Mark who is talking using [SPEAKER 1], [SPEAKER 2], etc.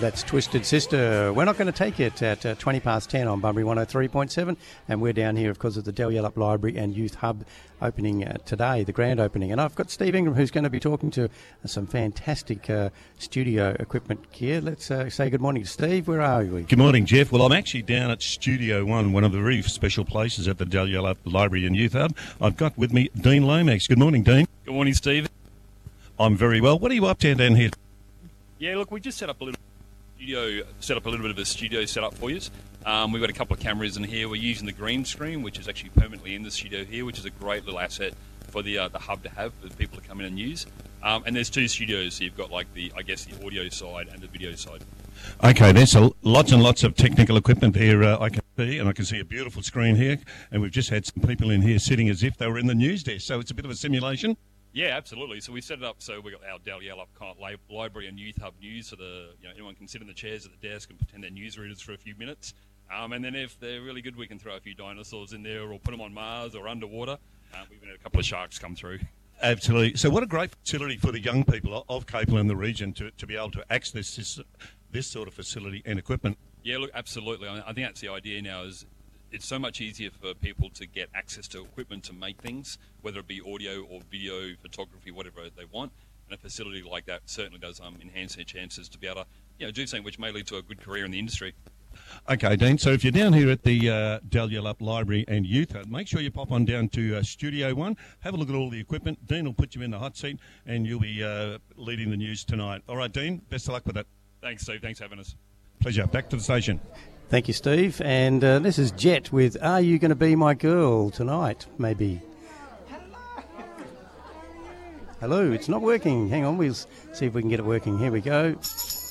[SPEAKER 1] That's Twisted Sister. We're not going to take it at 20 past 10 on Bunbury 103.7, and we're down here, of course, at the Dell Yallop Library and Youth Hub opening today, the grand opening. And I've got Steve Ingram, who's going to be talking to some fantastic studio equipment here. Let's say good morning to Steve. Where are we?
[SPEAKER 2] Good morning, Jeff. Well, I'm actually down at Studio One, one of the very special places at the Dell Yallop Library and Youth Hub. I've got with me Dean Lomax. Good morning, Dean.
[SPEAKER 3] Good morning, Steve.
[SPEAKER 2] I'm very well. What are you up to down here?
[SPEAKER 3] Yeah, look, we just set up a little bit of a studio setup for you. We've got a couple of cameras in here. We're using the green screen, which is actually permanently in the studio here, which is a great little asset for the hub to have for people to come in and use. And there's two studios, so you've got the audio side and the video side.
[SPEAKER 2] Okay, there's lots and lots of technical equipment here I can see, and I can see a beautiful screen here, and we've just had some people in here sitting as if they were in the news desk, so it's a bit of a simulation.
[SPEAKER 3] Yeah, absolutely. So we set it up so we've got our Dell Yallop kind of library and youth hub news, so anyone can sit in the chairs at the desk and pretend they're newsreaders for a few minutes. And then if they're really good, we can throw a few dinosaurs in there or put them on Mars or underwater. We've even had a couple of sharks come through.
[SPEAKER 2] Absolutely. So what a great facility for the young people of Capel and the region to be able to access this sort of facility and equipment.
[SPEAKER 3] Yeah, look, absolutely. I think that's the idea now is it's so much easier for people to get access to equipment to make things, whether it be audio or video, photography, whatever they want. And a facility like that certainly does enhance their chances to be able to do something which may lead to a good career in the industry.
[SPEAKER 2] Okay, Dean, so if you're down here at the Dell Yallop Library and Youth Hub, make sure you pop on down to Studio One, have a look at all the equipment. Dean will put you in the hot seat and you'll be leading the news tonight. All right, Dean, best of luck with it.
[SPEAKER 3] Thanks, Steve. Thanks for having us.
[SPEAKER 2] Pleasure. Back to the station.
[SPEAKER 1] Thank you, Steve. And this is Jet with Are You Going to Be My Girl Tonight, maybe. Hello, it's not working. Hang on, we'll see if we can get it working. Here we go.